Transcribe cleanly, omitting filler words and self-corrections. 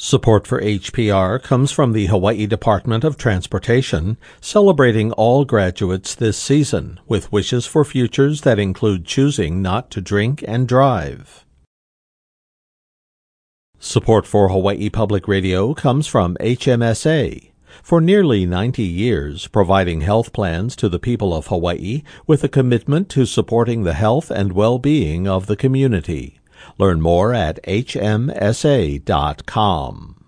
Support for HPR comes from the Hawaii Department of Transportation, celebrating all graduates this season with wishes for futures that include choosing not to drink and drive. Support for Hawaii Public Radio comes from HMSA. For nearly 90 years, providing health plans to the people of Hawaii with a commitment to supporting the health and well-being of the community. Learn more at hmsa.com.